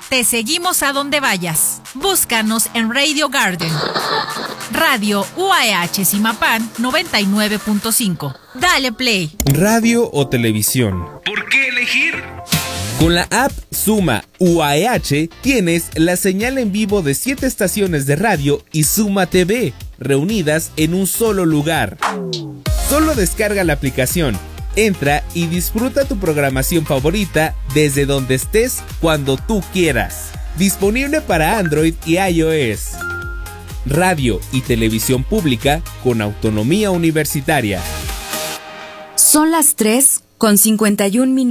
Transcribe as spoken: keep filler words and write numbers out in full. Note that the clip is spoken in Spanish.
Te seguimos a donde vayas. Búscanos en Radio Garden. Radio U A E H Zimapán noventa y nueve punto cinco. Dale play. Radio o televisión. ¿Por qué elegir? Con la app Suma U A E H tienes la señal en vivo de siete estaciones de radio y Suma T V, reunidas en un solo lugar. Solo descarga la aplicación, entra y disfruta tu programación favorita desde donde estés cuando tú quieras. Disponible para Android y iOS. Radio y televisión pública con autonomía universitaria. Son las tres con cincuenta y un minutos.